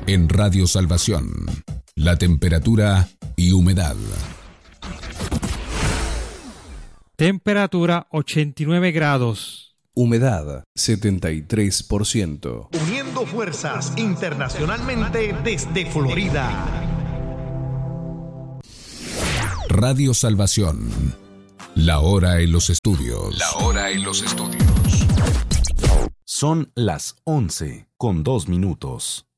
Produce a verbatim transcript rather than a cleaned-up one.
En Radio Salvación, la temperatura y humedad. Temperatura ochenta y nueve grados. Humedad setenta y tres por ciento. Uniendo fuerzas internacionalmente desde Florida. Radio Salvación. La hora en los estudios. La hora en los estudios. Son las once con dos minutos.